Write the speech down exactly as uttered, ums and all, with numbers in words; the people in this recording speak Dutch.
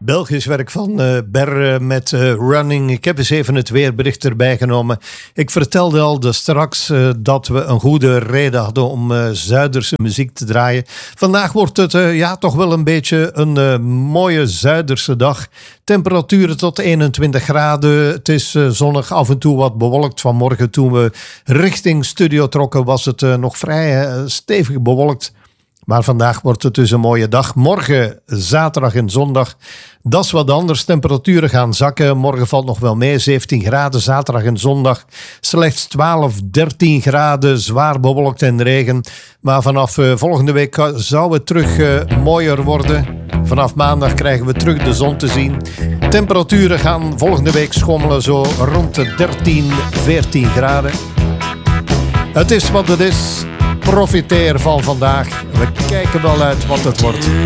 Belgisch werk van uh, Ber met uh, Running. Ik heb eens even het weerbericht erbij genomen. Ik vertelde al dus straks uh, dat we een goede reden hadden om uh, Zuiderse muziek te draaien. Vandaag wordt het uh, ja, toch wel een beetje een uh, mooie Zuiderse dag. Temperaturen tot eenentwintig graden. Het is uh, zonnig, af en toe wat bewolkt. Vanmorgen toen we richting studio trokken was het uh, nog vrij uh, stevig bewolkt. Maar vandaag wordt het dus een mooie dag. Morgen, zaterdag en zondag, dat is wat anders. Temperaturen gaan zakken. Morgen valt nog wel mee, zeventien graden. Zaterdag en zondag slechts twaalf, dertien graden. Zwaar bewolkt en regen. Maar vanaf uh, volgende week zou het terug uh, mooier worden. Vanaf maandag krijgen we terug de zon te zien. Temperaturen gaan volgende week schommelen zo rond de dertien, veertien graden. Het is wat het is. Profiteer van vandaag. We kijken wel uit wat het wordt.